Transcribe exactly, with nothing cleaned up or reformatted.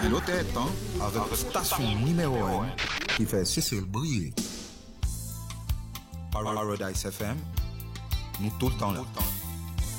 Un autre temps avec station numéro un qui fait Cécile briller. Paradise F M, nous tout le temps là.